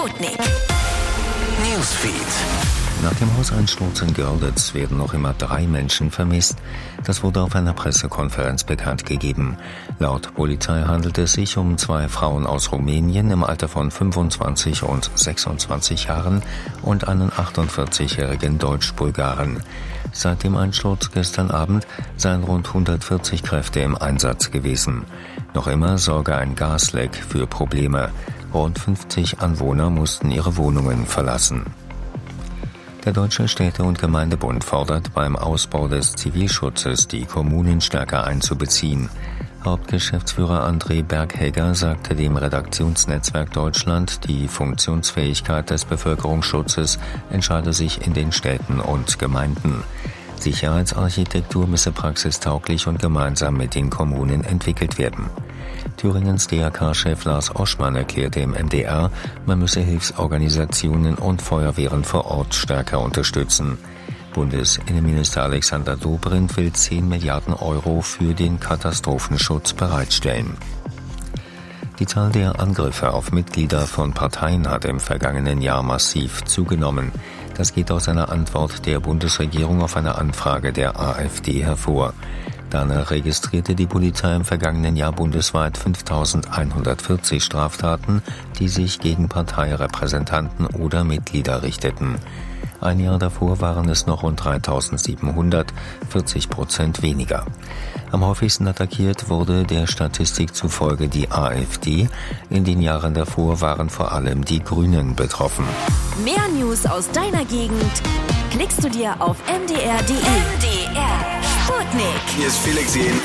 Sputnik. Newsfeed. Nach dem Hauseinsturz in Görlitz werden noch immer 3 Menschen vermisst. Das wurde auf einer Pressekonferenz bekannt gegeben. Laut Polizei handelt es sich um 2 Frauen aus Rumänien im Alter von 25 und 26 Jahren und einen 48-jährigen Deutsch-Bulgaren. Seit dem Einsturz gestern Abend seien rund 140 Kräfte im Einsatz gewesen. Noch immer sorge ein Gasleck für Probleme. Rund 50 Anwohner mussten ihre Wohnungen verlassen. Der Deutsche Städte- und Gemeindebund fordert beim Ausbau des Zivilschutzes, die Kommunen stärker einzubeziehen. Hauptgeschäftsführer André Berghegger sagte dem Redaktionsnetzwerk Deutschland, die Funktionsfähigkeit des Bevölkerungsschutzes entscheide sich in den Städten und Gemeinden. Sicherheitsarchitektur müsse praxistauglich und gemeinsam mit den Kommunen entwickelt werden. Thüringens DRK-Chef Lars Oschmann erklärte im MDR, man müsse Hilfsorganisationen und Feuerwehren vor Ort stärker unterstützen. Bundesinnenminister Alexander Dobrindt will 10 Milliarden Euro für den Katastrophenschutz bereitstellen. Die Zahl der Angriffe auf Mitglieder von Parteien hat im vergangenen Jahr massiv zugenommen. Das geht aus einer Antwort der Bundesregierung auf eine Anfrage der AfD hervor. Danach registrierte die Polizei im vergangenen Jahr bundesweit 5.140 Straftaten, die sich gegen Parteirepräsentanten oder Mitglieder richteten. Ein Jahr davor waren es noch rund 3.700, 40% weniger. Am häufigsten attackiert wurde der Statistik zufolge die AfD. In den Jahren davor waren vor allem die Grünen betroffen. Mehr News aus deiner Gegend klickst du dir auf mdr.de. MDR Sputnik. Hier ist Felix Jähn.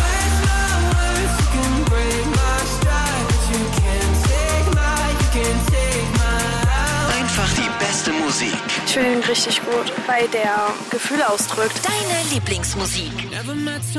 Einfach die beste Musik. Ich finde ihn richtig gut, weil der Gefühle ausdrückt. Deine Lieblingsmusik.